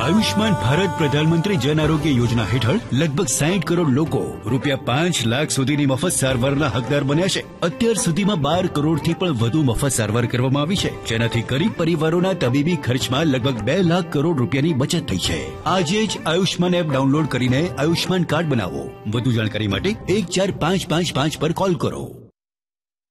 આયુષ્માન ભારત પ્રધાનમંત્રી જન આરોગ્ય યોજના હેઠળ લગભગ 60 કરોડ લોકો રૂપિયા 5 લાખ સુધીની મફત સારવારના હકદાર બન્યા છે. અત્યાર સુધીમાં 12 કરોડથી પણ વધુ મફત સારવાર કરવામાં આવી છે, જેનાથી ગરીબ પરિવારોના તબીબી ખર્ચમાં લગભગ 2 લાખ કરોડ રૂપિયાની બચત થઈ છે. આજે જ આયુષ્માન એપ ડાઉનલોડ કરીને આયુષ્માન કાર્ડ બનાવો. વધુ જાણકારી માટે 14555 પર કોલ કરો.